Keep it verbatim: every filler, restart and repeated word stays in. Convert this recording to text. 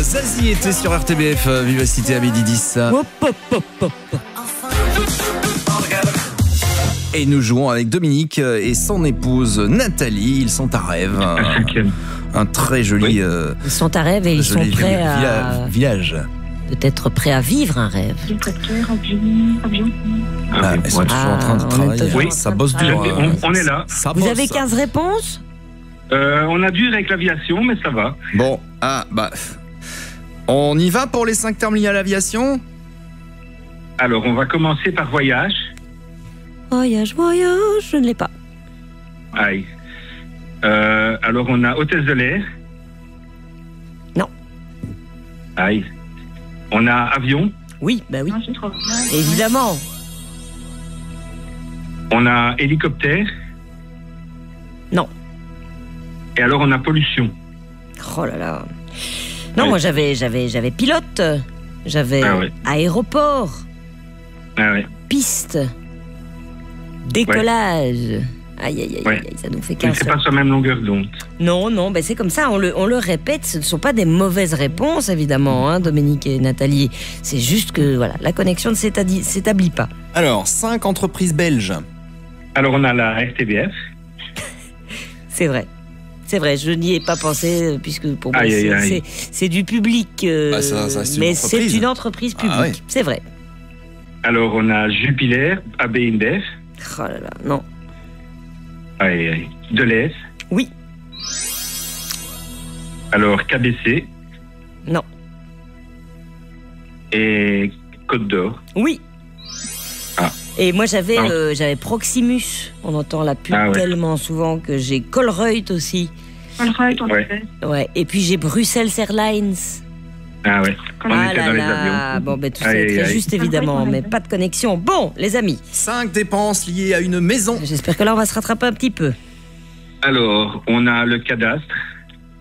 Zazie était sur R T B F, Vivacité à midi dix. Hop, hop, hop, hop. Et nous jouons avec Dominique et son épouse Nathalie. Ils sont à Rêve. Un, un très joli. Oui. Euh, ils sont à Rêve et ils sont prêts à. Village. Peut-être prêts à vivre un rêve. Ah, ils sont toujours en train de travailler. Oui, ça bosse dur. On, on est là. Ça Vous bosse. avez quinze réponses? euh, On a dur avec l'aviation, mais ça va. Bon, ah, bah. On y va pour les cinq termes liés à l'aviation? Alors, on va commencer par voyage. Voyage, voyage, je ne l'ai pas. Aïe. Euh, alors, on a hôtesse de l'air. Non. Aïe. On a avion. Oui, bah oui. Évidemment. On a hélicoptère. Non. Et alors, on a pollution. Oh là là. Non, oui. moi j'avais, j'avais, j'avais pilote. J'avais ah ouais. aéroport. Ah ouais. Piste. Décollage. Ouais. Aïe, aïe, aïe, ouais. aïe, ça nous fait qu'un seul. C'est pas sur la même longueur d'onde. Non, non, ben c'est comme ça, on le, on le répète, ce ne sont pas des mauvaises réponses, évidemment, hein, Dominique et Nathalie. C'est juste que, voilà, la connexion ne s'établit, s'établit pas. Alors, cinq entreprises belges. Alors, on a la R T B F. C'est vrai. C'est vrai, je n'y ai pas pensé, puisque pour moi, aïe, c'est, aïe, aïe. c'est, c'est du public, euh, bah, ça, ça, c'est mais une c'est une entreprise publique, ah, ouais. C'est vrai. Alors, on a Jupiler, A B InBev. Oh là là, non. Aïe, aïe. Deleuze. Oui. Alors, K B C. Non. Et Côte d'Or. Oui. Ah. Et moi, j'avais, euh, j'avais Proximus. On entend la pub ah, ouais. tellement souvent que j'ai Colruyt aussi. Colruyt, on ouais. fait. Ouais. Et puis j'ai Bruxelles Airlines. Ah ouais. On ah était là dans les là. avions. Bon, ben tout ça est très aïe. juste évidemment, mais pas de connexion. Bon, les amis. Cinq dépenses liées à une maison. J'espère que là, on va se rattraper un petit peu. Alors, on a le cadastre.